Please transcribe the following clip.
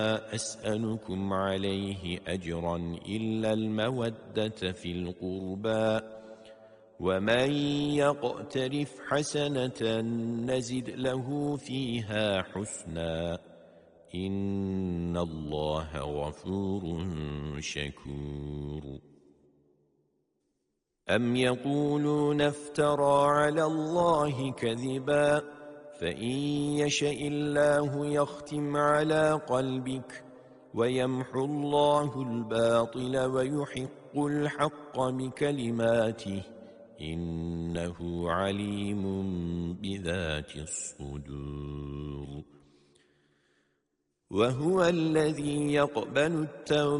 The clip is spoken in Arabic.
أسألكم عليه أجرا إلا المودة في القربى ومن يقترف حسنة نزد له فيها حسنا إن الله غفور شكور أم يقولون افترى على الله كذبا فإن يشاء الله يختم على قلبك ويمحو الله الباطل ويحق الحق بكلماته إنه عليم بذات الصدور وهو الذي يقبل التوبة